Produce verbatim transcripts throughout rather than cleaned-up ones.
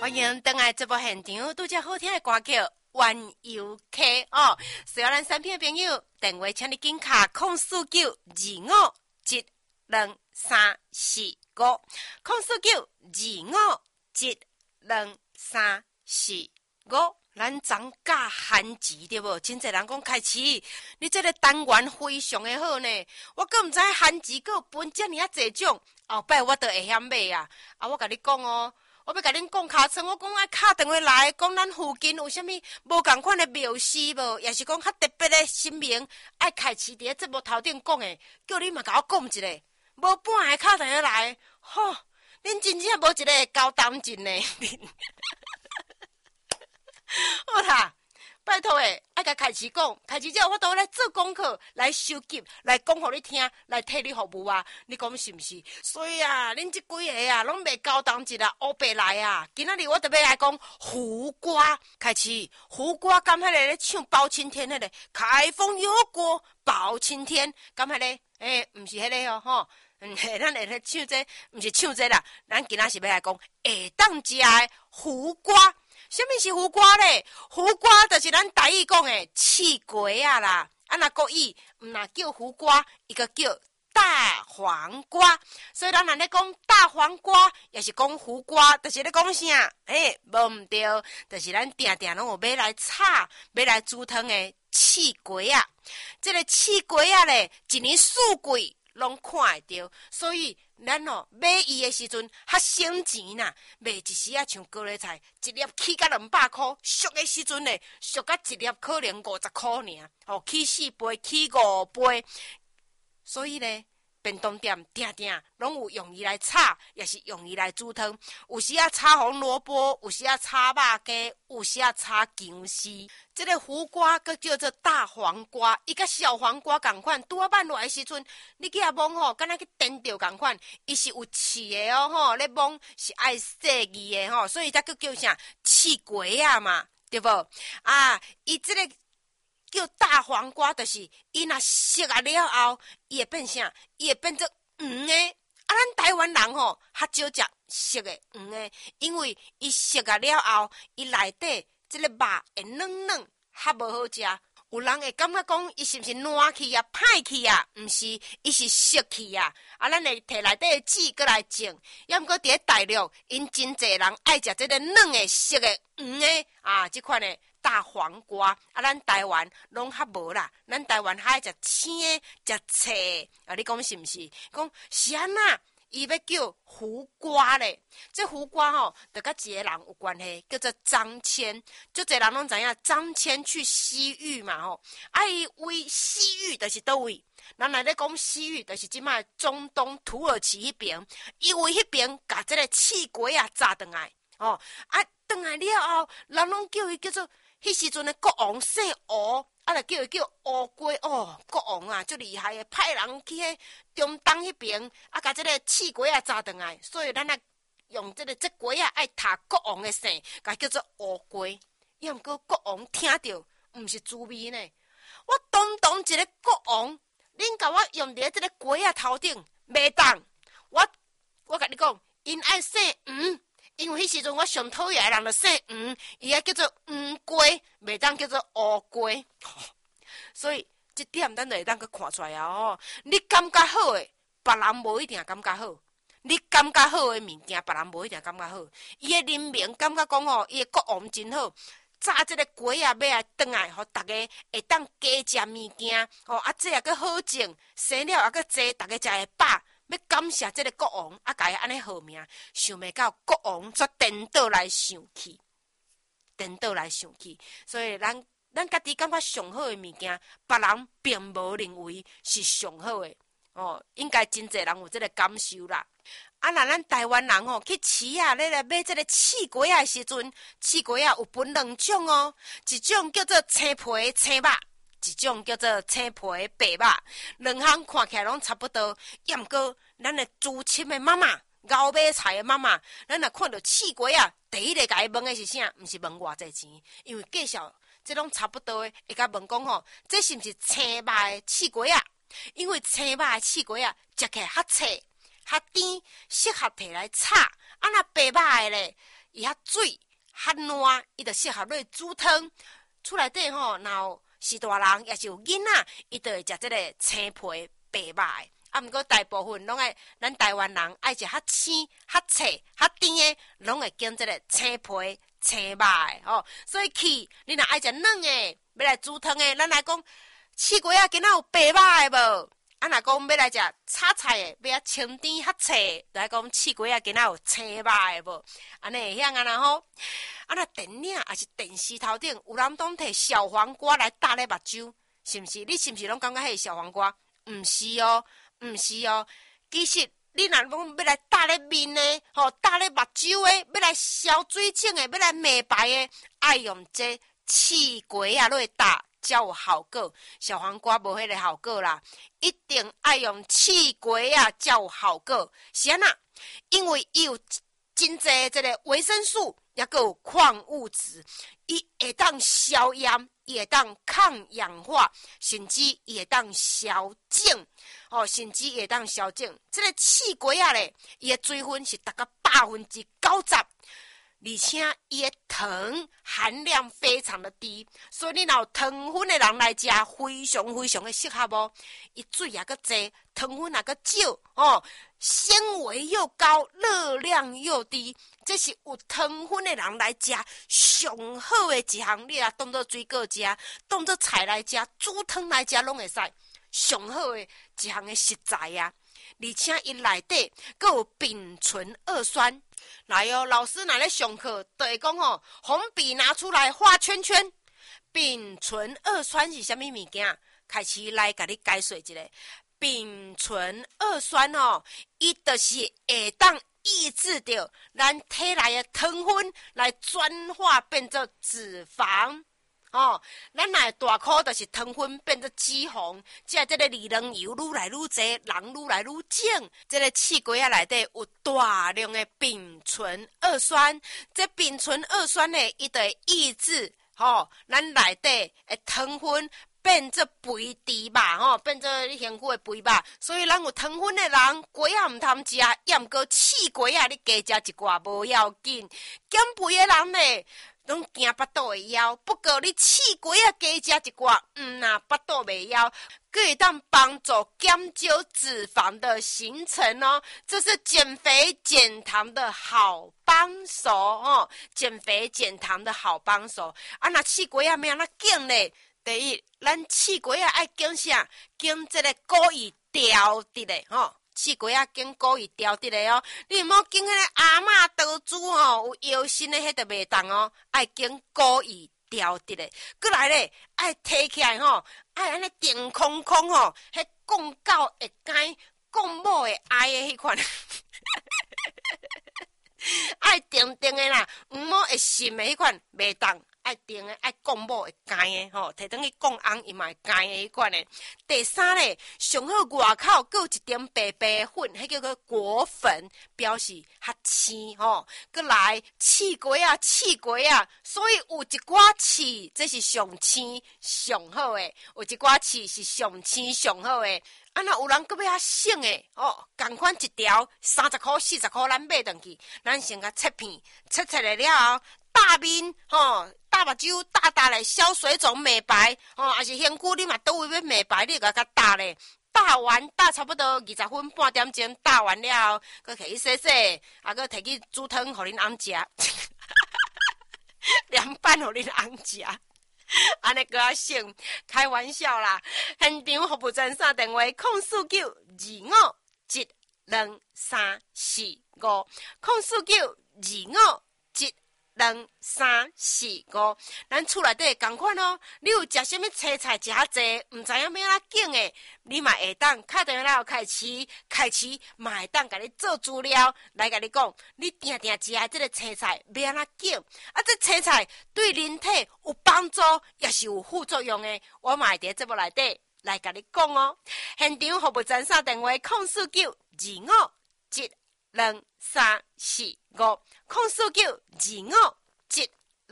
欢迎登来这部现场，拄只好听的歌曲《玩游客》哦。需要咱三片的朋友电话，请你紧卡空四九二五一两三四五，空四九二五一两三四五。咱涨价限时对无？真侪人讲开始，你这个单元非常的好呢。我阁毋知限时阁分遮尔啊侪种，后摆我都会晓买啊。啊，我甲你讲哦。我要甲恁讲卡层，我讲爱敲电话来，讲咱附近有啥物无共款的庙事无，也是讲较特别的神明，爱开市伫咧节目头顶讲的，叫你嘛甲我讲一下，无半个敲电话来，吼，恁真正无一个高担劲呢。好啦，拜托诶，爱甲开始讲，开始之后我都来做功课，来收集，来讲互你听，来替你服务啊！你讲是毋是？所以啊，恁即几个啊，拢袂高档一啦，乌白来啊！今仔日我特别来讲胡瓜，开始胡瓜，敢迄个咧唱包青天迄个，开封有过包青天，敢迄个？诶，毋是迄个哦，吼，嗯，咱会咧唱这，毋是唱这啦，咱今仔是要来讲会当食诶胡瓜。什么是胡瓜咧？胡瓜就是咱台语讲的刺瓜啊啦。啊，那国语毋若叫胡瓜，伊个叫大黄瓜。所以咱若咧讲大黄瓜，也是讲胡瓜，就是咧讲啥？诶，无毋对，就是咱定定拢有买来炒、买来煮汤的刺瓜啊。这个刺瓜啊咧，一年四季拢看会到，所以咱哦买伊的时阵较省钱啦，卖一时啊像高丽菜，一粒起甲两百箍，俗的时阵咧，俗甲一粒可能五十箍尔，哦起四杯，起五杯，所以咧。便当店定定拢有用伊来炒，也是用伊来煮汤。有时啊炒红萝卜，有时啊炒肉鸡，有时啊炒姜丝。这个胡瓜佮叫做大黄瓜，伊甲小黄瓜共款。拄啊挽落来时阵，你去遐摸吼，敢若去颠着共款。伊是有刺的哦吼，咧摸是爱细腻的吼，所以才佮叫啥刺瓜啊嘛，对无？啊，伊这个。叫大黄瓜，就是伊若熟啊了后，伊会变啥？伊会变做黄的。啊，咱台湾人吼较少食熟的黄的，因为伊熟啊了后，伊内底即个肉会软软，较无好食。有人会感觉讲，伊是毋是烂去啊、歹去啊？毋是，伊是熟去啊。啊，咱会摕内底的籽过来种。抑毋过伫咧大陆，因真侪人爱食即个软的、熟的、黄的啊，即款的。大黄瓜啊，咱台湾拢较无啦。咱台湾较爱食青的、食脆的啊，你讲是毋是？讲是安那？伊要叫胡瓜咧。这胡瓜吼，就甲一个人有关系，叫做张骞。就侪人拢知影，张骞去西域嘛吼。啊，伊为西域就是倒位？咱来咧讲西域，就是即卖中东土耳其迄边。伊为迄边甲即个刺瓜啊炸转来哦。啊，转来了后，人拢叫伊叫做。迄时阵的国王姓吴，啊，就叫伊叫吴瓜哦，国王啊，足厉害的，派人去迄中东迄边，啊，甲即个刺瓜啊炸转来，所以咱啊用即个这瓜啊爱读国王的姓，甲叫做吴瓜。抑毋过国王听着毋是滋味呢。我当当一个国王，恁甲我用伫即个瓜啊头顶，袂当。我我甲你讲，因爱姓吴。因为迄时阵我上讨厌的人就姓黄，伊也叫做黄瓜，袂当叫做乌瓜。所以这点咱就会当去看出来啊！哦，你感觉好诶，别人无一定感觉好；你感觉好诶物件，别人无一定感觉好。伊诶人民感觉讲吼，伊诶国王真好，炸即个瓜啊，要来转来，互逐个会当加食物件。哦，啊，这也阁好种，生了也阁济，逐个食会饱。要感谢这个国王，啊，甲伊安尼号名，想袂到国王则颠倒来想去，颠倒来想去，所以咱咱家己感觉上好的物件，别人并无认为是上好的哦。应该真侪人有这个感受啦。啊，那咱台湾人吼去市啊，咧来买这个刺瓜啊的时阵，刺瓜啊有分两种哦，一种叫做青皮青肉。一种叫做青皮白肉，两项看起来拢差不多。抑毋过，咱的资深的妈妈、熬买菜的妈妈，咱若看到刺瓜啊，第一个甲伊问的是啥？毋是问偌济钱，因为介绍这拢差不多的，会甲问讲吼，这是毋是青肉的刺瓜啊？因为青肉的刺瓜啊，食起来较脆、较甜，适合摕来炒。啊，若白肉的咧， 伊遐水较烂，伊就适合落煮汤。厝内底吼，若有是大人也是有囡仔，伊就会食即个青皮白肉的。啊，毋过大部分拢会，咱台湾人爱食较青、较脆、较甜的，拢会拣即个青皮青肉的吼。所以去，你若爱食软的，要来煮汤的，咱来讲试过啊，今仔有白肉的无？啊，若讲要来食炒菜的，要啊清甜较脆，来讲试过啊，今仔有青肉的无？安尼会晓安那吼？啊，若电影也是电视头顶，有人拢摕小黄瓜来搭咧目睭，是毋是？你是毋是拢感觉迄个小黄瓜？毋是哦。毋是哦，其实你若讲要来搭咧面呢，吼搭咧目睭的，要来消水肿的，要来美白的，爱用这刺瓜啊落搭才有效果。小黄瓜无迄个效果啦，一定爱用刺瓜啊才有效果。是安那？因为伊有真侪这个维生素，也佮有矿物质，伊会当消炎。伊会当抗氧化，甚至伊会当消肿，哦，甚至伊会当消肿。这个刺瓜啊咧，伊的水分是达到百分之九十，而且伊的糖含量非常的低，所以你若有糖分的人来食，非常非常的适合哦。伊水也佮济，糖分也佮少，哦，纤维又高，热量又低，这是有糖分的人来食上好的一项。你啊当做水果食，当做菜来食，煮汤来食拢会使，上好的一项的食材啊！而且伊内底佮有丙醇二酸。来哦，老师若咧上课，就会讲吼，红笔拿出来画圈圈。丙醇二酸是啥物物件？开始来甲你解说一下。丙醇二酸哦，伊就是会当抑制着咱体内的糖分来转化变做脂肪。哦，咱若大颗就是糖分变做脂肪，即係即個二郎油愈來愈濟，人愈來愈種。即個刺瓜仔內底有大量的丙醇二酸，這丙醇二酸呢，伊就會抑制吼，咱內底的糖分變做肥豬肉吼，變做你幸福的肥肉。所以咱有糖分的人，瓜仔唔通食，也毋過刺瓜仔你加食一寡無要緊。減肥的人呢？拢驚腹肚會枵，不過你刺瓜啊加食一寡，嗯呐，腹肚袂枵，可以當幫助減少脂肪的形成哦。這是減肥減糖的好幫手哦，減肥減糖的好幫手。啊，那刺瓜啊咩啊那揀咧？第一，咱刺瓜啊愛揀啥？揀這個故意調的咧，吼、哦。刺瓜啊，揀故意調的咧哦，你毋好揀迄個阿嬷刀煮吼，有腰身的迄個袂當哦，愛揀故意調的咧。過來咧，愛摕起來吼，愛安尼定空空吼，迄講到會改，講某會愛的迄款，愛定定的啦，毋好會心的迄款袂當。愛定的，愛講某會改的吼，摕轉去講翁伊嘛會改的迄款的。第三咧，上好外口閣有一點白白的粉，迄叫做果粉，表示較青吼。閣來刺瓜啊，刺瓜啊，所以有一寡刺，這是上青上好的；有一寡刺是上青上好的。啊，若有人閣要較省的哦，共款一條三十塊、四十塊，咱買轉去，咱先甲切片，切切了了後。大面吼，大目睭大大咧，消水腫美白吼，也是身軀你嘛倒位要美白，你甲甲大咧，大完大差不多二十分半點鐘，大完了後，佮摕去洗洗，啊，佮摕去煮湯，互恁翁食，涼拌互恁翁食，安尼閣較省，開玩笑啦。現場服務專線電話：空四九二五一兩三四五，空四九二五一。兩三四五，咱厝內底共款哦。你有食啥物青菜食較濟，毋知影要哪揀誒，你嘛會當敲電話來開始，開始嘛會當甲你做資料來甲你講，你定定食誒即個青菜要安怎揀？啊，這青菜對人體有幫助，也是有副作用誒。我嘛會佇節目內底來甲你講哦。現場服務專線電話：空四九二五一兩三四五，空四九二五一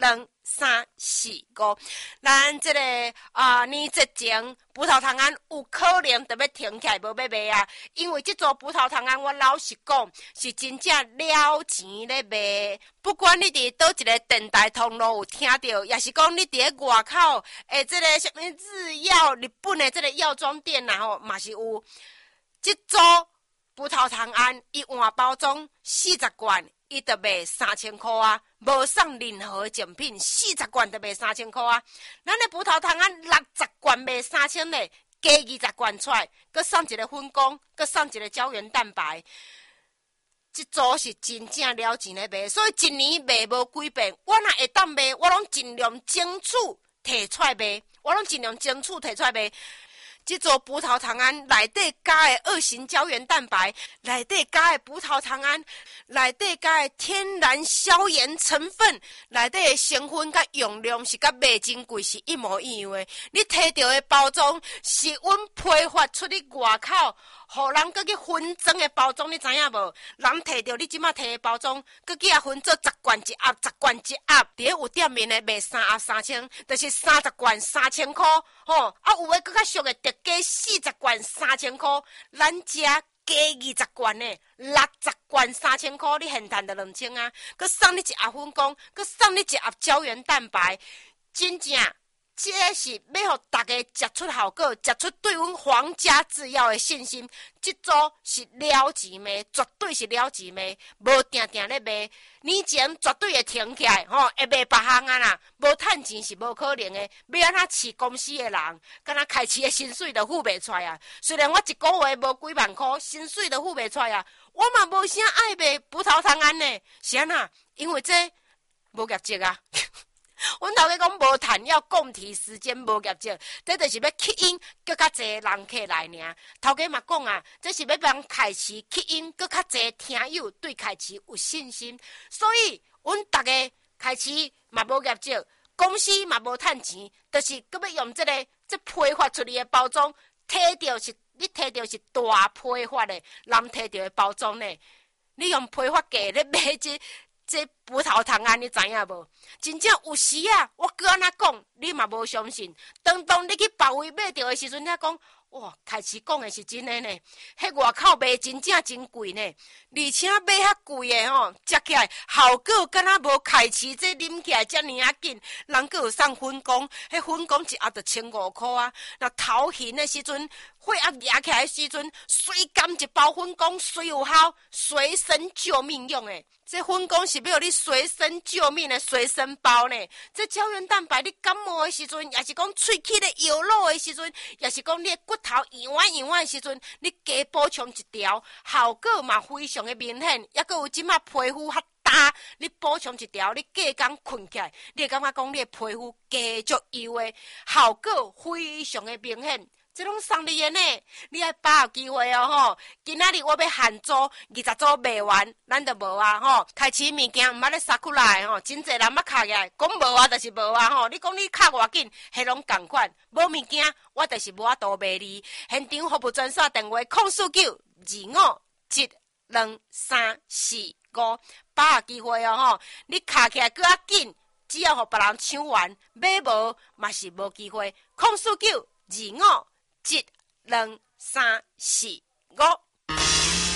两三四五，咱这个啊年节前葡萄糖胺有可能就要停起来无要卖啊，因为这组葡萄糖胺我老实讲是真正了钱咧卖，不管你伫倒一个电台通路有听到，也是讲你伫咧外口诶，这个什么日药日本的这个药妆店啊吼，嘛是有这组葡萄糖胺，伊换包装四十罐。伊就卖三千块啊，无送任何奖品，四十罐就卖三千块啊。咱的葡萄糖胺六十罐卖三千呢，加二十罐出来，佮送一个粉果，佮送一个胶原蛋白。这组是真正了钱咧卖，所以一年卖无几遍，我若会当卖，我拢尽量争取摕出来卖，我拢尽量争取摕出来卖。这组葡萄糖胺内底加的二型胶原蛋白，内底加的葡萄糖胺，内底加的天然消炎成分，内底的成分甲用量是甲卖真贵是一模一样的。你摕到的包装是阮批发出去外口，互人搁去分装的包装，你知影无？人摕到你即马摕的包装，搁去啊分做十罐一盒，十罐一盒，伫有店面的卖三盒三千，就是三十罐三千块，吼、哦！啊有诶搁较俗的。加四十罐三千块，咱遮加二十罐呢，六十罐三千块，你现赚就两千啊！佮送你一盒粉果，佮送你一盒胶原蛋白，真正这是要互大家食出效果，食出对阮皇家制药的信心。这组是了钱卖，绝对是了钱卖，无定定咧卖。年前绝对会停起来，吼、哦，会卖别项啊啦，无趁钱是无可能的。要安怎饲公司的人，敢若开市的薪水都付袂出来啊！虽然我一个月无几万块，薪水都付袂出来啊，我嘛无啥爱卖葡萄糖胺呢，是安那？因为这无业绩啊。阮头家讲无趁要共体时间无业绩，这就是要吸引更较侪人客来尔。头家嘛讲啊，这是要帮开市吸引更较侪听友对开市有信心，所以阮大家开市嘛无业绩，公司嘛无趁钱，就是搁要用这个这批发出去的包装，摕到是你摕到是大批发的，人摕到的包装呢，你用批发价咧买这。这葡萄糖胺你知影无？真正有时啊，我搁安那讲，你嘛无相信。当当你去别位买到的时阵，你讲哇，开始讲的是真的呢。迄外口卖真正真贵呢，而且买遐贵的吼，食起来效果敢若无开始这啉起来遮尔啊紧。人搁有送粉果，迄粉果一盒就千五块啊。那头痕的时阵，血压压起来的时阵，随甘一包粉果，随有效，随身救命用的。这粉果是要你随身救命的随身包呢。这胶原蛋白，你感冒的时阵，也是讲喙齿咧摇落的时阵，也是讲你的骨头痒啊痒啊的时阵，你加补充一条，效果嘛非常的明显。也搁有即马皮肤较干，你补充一条，你隔工困起来，你会感觉讲你的皮肤加足油的，效果非常的明显。这拢送你的呢，你爱把握机会哦吼！今仔日我要限租，二十组卖完，咱就无啊吼！开始物件毋捌咧杀过来吼，真侪人捌卡起来，讲无啊就是无啊吼！你讲你卡偌紧，迄拢共款，无物件我就是无法度卖你。现场服务专线电话：空四九二五一两三四五，把握机会哦吼！你卡起来搁较紧，只要互别人抢完，买无嘛是无机会。空四九二五。一、两、三、四、五。